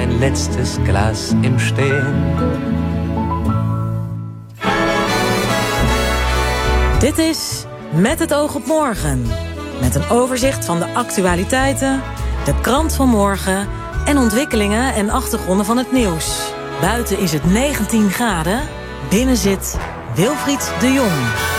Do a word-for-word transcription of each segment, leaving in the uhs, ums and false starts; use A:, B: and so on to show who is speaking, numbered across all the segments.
A: ein letztes Glas im Stehen.
B: Dit is Met het oog op morgen. Met een overzicht van de actualiteiten, de krant van morgen en ontwikkelingen en achtergronden van het nieuws. Buiten is het negentien graden, binnen zit Wilfried de Jong.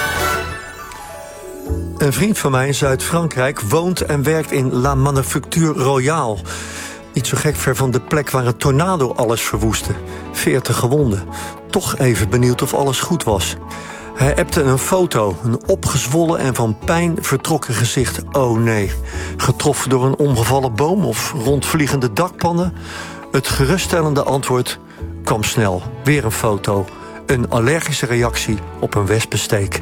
C: Een vriend van mij in Zuid-Frankrijk woont en werkt in La Manufacture Royale. Niet zo gek ver van de plek waar een tornado alles verwoestte. veertig gewonden. Toch even benieuwd of alles goed was. Hij appte een foto, een opgezwollen en van pijn vertrokken gezicht. Oh nee, getroffen door een omgevallen boom of rondvliegende dakpannen? Het geruststellende antwoord kwam snel. Weer een foto. Een allergische reactie op een wespensteek.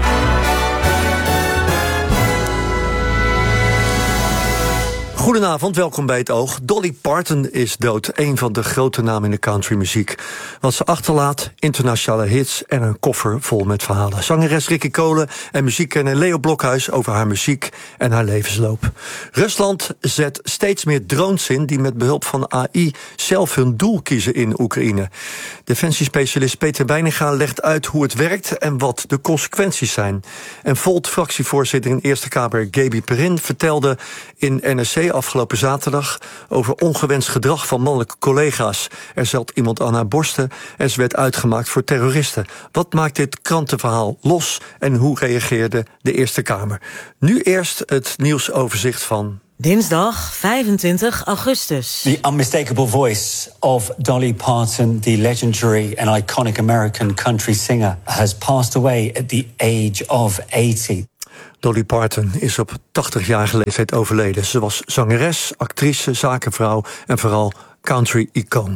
C: Goedenavond, welkom bij Het Oog. Dolly Parton is dood, een van de grote namen in de countrymuziek. Wat ze achterlaat, internationale hits en een koffer vol met verhalen. Zangeres Ricky Cole en muziekkenner Leo Blokhuis over haar muziek en haar levensloop. Rusland zet steeds meer drones in die met behulp van A I zelf hun doel kiezen in Oekraïne. Defensiespecialist Peter Beininga legt uit hoe het werkt en wat de consequenties zijn. En Volt-fractievoorzitter in Eerste Kamer Gaby Perrin vertelde in N R C afgelopen zaterdag over ongewenst gedrag van mannelijke collega's. Er zat iemand aan haar borsten en ze werd uitgemaakt voor terroristen. Wat maakt dit krantenverhaal los en hoe reageerde de Eerste Kamer? Nu eerst het nieuwsoverzicht van
B: Dinsdag vijfentwintig augustus.
D: The unmistakable voice of Dolly Parton, the legendary and iconic American country singer, has passed away at the age of eighty.
C: Dolly Parton is op tachtigjarige leeftijd overleden. Ze was zangeres, actrice, zakenvrouw en vooral country-icoon.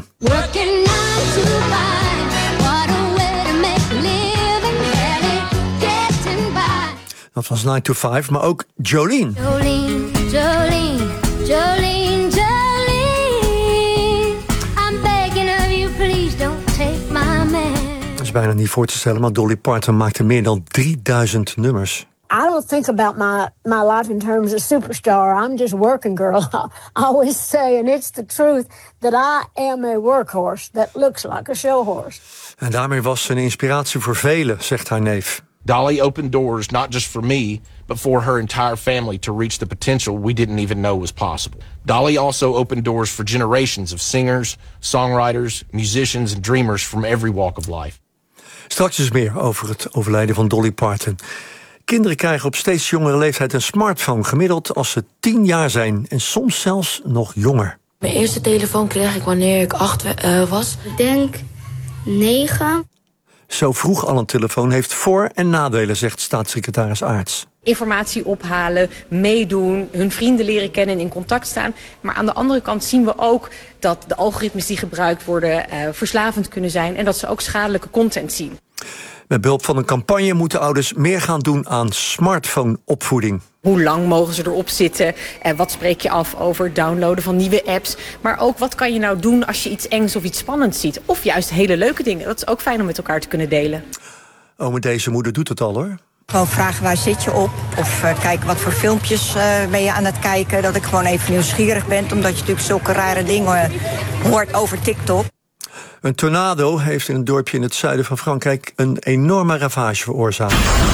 C: Dat was nine to five, maar ook Jolene.
E: Jolene, Jolene, Jolene, Jolene. I'm begging of you, please don't take my man.
C: Dat is bijna niet voor te stellen, maar Dolly Parton maakte meer dan drieduizend nummers.
F: I don't think about my, my life in terms of superstar. I'm just working girl. I always say, and it's the truth, that I am a workhorse that looks like a show horse.
C: En daarmee was ze een inspiratie voor velen, zegt haar neef.
G: Dolly opened doors not just for me, but for her entire family to reach the potential we didn't even know was possible. Dolly also opened doors for generations of singers, songwriters, musicians and dreamers from every walk of life.
C: Straks dus meer over het overlijden van Dolly Parton. Kinderen krijgen op steeds jongere leeftijd een smartphone, gemiddeld als ze tien jaar zijn en soms zelfs nog jonger.
H: Mijn eerste telefoon kreeg ik wanneer ik acht uh, was.
E: Ik denk negen.
C: Zo vroeg al een telefoon heeft voor- en nadelen, zegt staatssecretaris Aarts.
I: Informatie ophalen, meedoen, hun vrienden leren kennen en in contact staan. Maar aan de andere kant zien we ook dat de algoritmes die gebruikt worden uh, verslavend kunnen zijn en dat ze ook schadelijke content zien.
C: Met behulp van een campagne moeten ouders meer gaan doen aan smartphone-opvoeding.
I: Hoe lang mogen ze erop zitten? En wat spreek je af over downloaden van nieuwe apps? Maar ook wat kan je nou doen als je iets engs of iets spannends ziet? Of juist hele leuke dingen. Dat is ook fijn om met elkaar te kunnen delen.
C: Oh, maar deze moeder doet het al, hoor.
J: Gewoon vragen waar zit je op? Of uh, kijken wat voor filmpjes uh, ben je aan het kijken. Dat ik gewoon even nieuwsgierig ben. Omdat je natuurlijk zulke rare dingen hoort over TikTok.
C: Een tornado heeft in een dorpje in het zuiden van Frankrijk een enorme ravage veroorzaakt.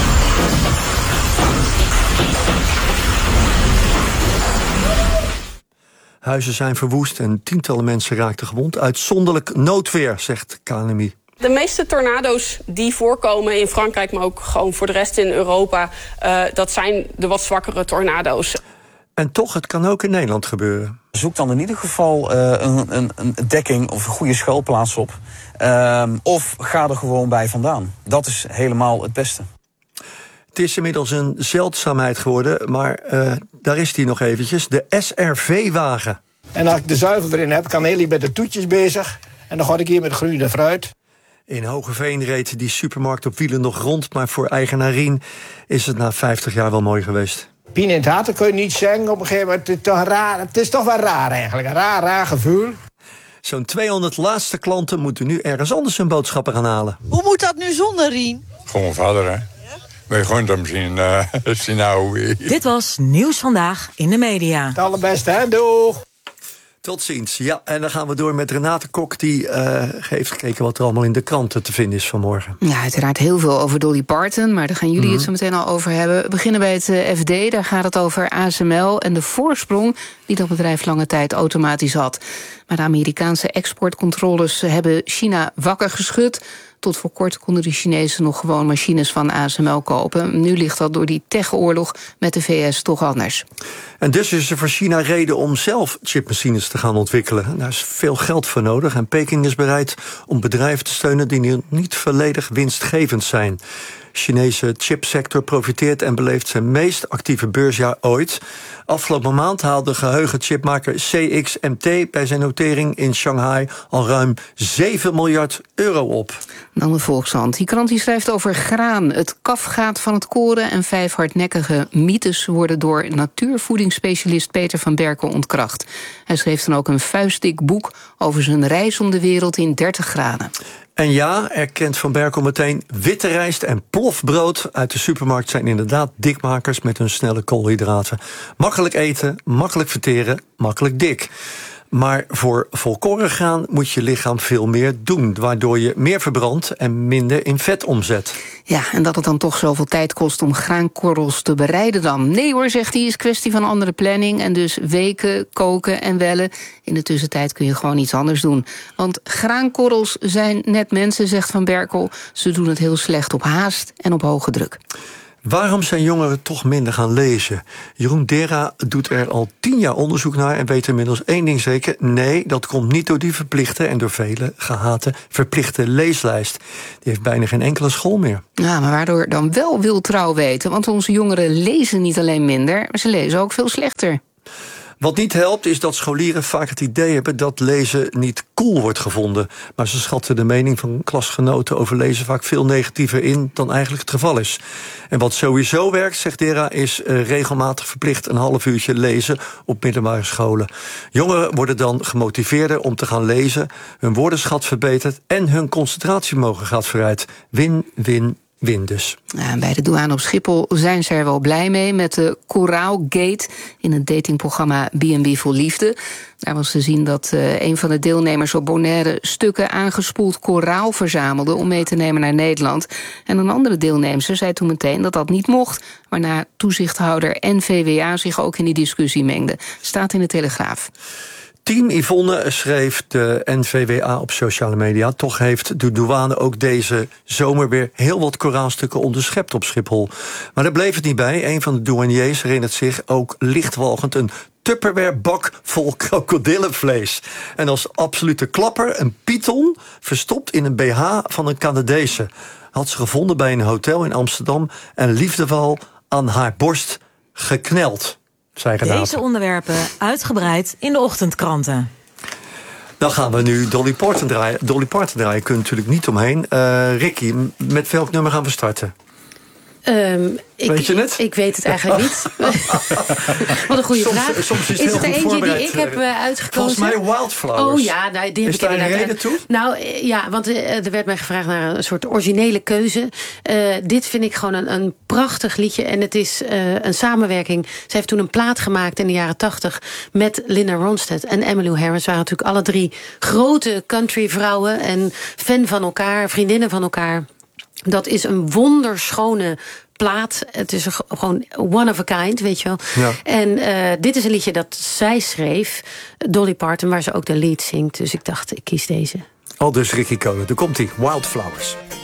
C: Huizen zijn verwoest en tientallen mensen raakten gewond. Uitzonderlijk noodweer, zegt K N M I.
K: De meeste tornado's die voorkomen in Frankrijk, maar ook gewoon voor de rest in Europa, uh, dat zijn de wat zwakkere tornado's.
C: En toch, het kan ook in Nederland gebeuren.
L: Zoek dan in ieder geval uh, een, een, een dekking of een goede schuilplaats op. Uh, of ga er gewoon bij vandaan. Dat is helemaal het beste.
C: Het is inmiddels een zeldzaamheid geworden, maar uh, daar is die nog eventjes. De S R V-wagen.
M: En als ik de zuivel erin heb, kan Heli met de toetjes bezig. En dan ga ik hier met groene fruit.
C: In Hogeveen reed die supermarkt op wielen nog rond, maar voor eigenaar Rien is het na vijftig jaar wel mooi geweest.
M: Pien in het hart, dat kun je niet zeggen. Op een gegeven moment, het is toch, raar, het is toch wel raar eigenlijk. Een raar, raar gevoel.
C: Zo'n tweehonderd laatste klanten moeten nu ergens anders hun boodschappen gaan halen.
N: Hoe moet dat nu zonder Rien?
O: Gewoon vader, hè? Wil je gewoon dan zien, uh, zien nou...
B: Dit was Nieuws Vandaag in de Media.
M: Het allerbeste, hè? Doeg!
C: Tot ziens. Ja, en dan gaan we door met Renate Kok, die uh, heeft gekeken wat er allemaal in de kranten te vinden is vanmorgen.
P: Ja, uiteraard heel veel over Dolly Parton, maar daar gaan jullie mm-hmm. het zo meteen al over hebben. We beginnen bij het uh, F D, daar gaat het over A S M L en de voorsprong die dat bedrijf lange tijd automatisch had. Maar de Amerikaanse exportcontroles hebben China wakker geschud. Tot voor kort konden de Chinezen nog gewoon machines van A S M L kopen. Nu ligt dat door die techoorlog met de V S toch anders.
C: En dus is er voor China reden om zelf chipmachines te gaan ontwikkelen. Daar is veel geld voor nodig en Peking is bereid om bedrijven te steunen die niet volledig winstgevend zijn. De Chinese chipsector profiteert en beleeft zijn meest actieve beursjaar ooit. Afgelopen maand haalde geheugenchipmaker C X M T bij zijn notering in Shanghai al ruim zeven miljard euro op.
P: Dan de Volkshand. Die krant die schrijft over graan. Het kafgaat van het koren en vijf hardnekkige mythes worden door natuurvoedingsspecialist Peter van Berkel ontkracht. Hij schreef dan ook een vuistdik boek over zijn reis om de wereld in dertig graden.
C: En ja, erkent Van Berkel meteen, witte rijst en plofbrood uit de supermarkt zijn inderdaad dikmakers met hun snelle koolhydraten. Makkelijk eten, makkelijk verteren, makkelijk dik. Maar voor volkoren graan moet je lichaam veel meer doen, waardoor je meer verbrandt en minder in vet omzet.
P: Ja, en dat het dan toch zoveel tijd kost om graankorrels te bereiden dan. Nee hoor, zegt hij, is kwestie van andere planning en dus weken, koken en wellen. In de tussentijd kun je gewoon iets anders doen. Want graankorrels zijn net mensen, zegt Van Berkel. Ze doen het heel slecht op haast en op hoge druk.
C: Waarom zijn jongeren toch minder gaan lezen? Jeroen Dera doet er al tien jaar onderzoek naar en weet inmiddels één ding zeker. Nee, dat komt niet door die verplichte en door velen gehate verplichte leeslijst. Die heeft bijna geen enkele school meer.
P: Ja, maar waardoor dan wel wil trouw weten. Want onze jongeren lezen niet alleen minder, maar ze lezen ook veel slechter.
C: Wat niet helpt is dat scholieren vaak het idee hebben dat lezen niet cool wordt gevonden. Maar ze schatten de mening van klasgenoten over lezen vaak veel negatiever in dan eigenlijk het geval is. En wat sowieso werkt, zegt Dera, is uh, regelmatig verplicht een half uurtje lezen op middelbare scholen. Jongeren worden dan gemotiveerder om te gaan lezen, hun woordenschat verbetert en hun concentratievermogen gaat vooruit. Win, win, win dus.
P: Ja, bij de douane op Schiphol zijn ze er wel blij mee met de Koraalgate in het datingprogramma B en B voor Liefde. Daar was te zien dat uh, een van de deelnemers op Bonaire stukken aangespoeld koraal verzamelde om mee te nemen naar Nederland. En een andere deelnemster zei toen meteen dat dat niet mocht, waarna toezichthouder N V W A zich ook in die discussie mengde. Staat in de Telegraaf.
C: Team Yvonne schreef de N V W A op sociale media. Toch heeft de douane ook deze zomer weer heel wat koraalstukken onderschept op Schiphol. Maar daar bleef het niet bij. Een van de douaniers herinnert zich ook lichtwalgend een Tupperware bak vol krokodillenvlees. En als absolute klapper een python verstopt in een B H van een Canadese. Had ze gevonden bij een hotel in Amsterdam en liefdevol aan haar borst gekneld.
B: Deze onderwerpen uitgebreid in de ochtendkranten.
C: Dan gaan we nu Dolly Parton draaien. Dolly Parton draaien kun je natuurlijk niet omheen. Uh, Ricky, met welk nummer gaan we starten?
Q: Um, ik,
C: weet je het?
Q: Ik, ik weet het eigenlijk niet. Wat een goede
C: soms,
Q: vraag.
C: Soms is het,
Q: is het
C: heel
Q: er
C: goed
Q: eentje die ik heb uh, uitgekozen?
C: Volgens mij Wildflowers.
Q: Oh ja, nou, die heb
C: is
Q: ik
C: daar een reden toe?
Q: Nou ja, want uh, er werd mij gevraagd naar een soort originele keuze. Uh, dit vind ik gewoon een, een prachtig liedje. En het is uh, een samenwerking. Ze heeft toen een plaat gemaakt in de jaren tachtig met Linda Ronstadt en Emmylou Harris. Waren natuurlijk alle drie grote countryvrouwen en fan van elkaar, vriendinnen van elkaar. Dat is een wonderschone plaat. Het is gewoon one of a kind, weet je wel. Ja. En uh, dit is een liedje dat zij schreef, Dolly Parton, waar ze ook de lead zingt. Dus ik dacht, ik kies deze.
C: Al dus Ricky Cole. Daar komt-ie, Wildflowers.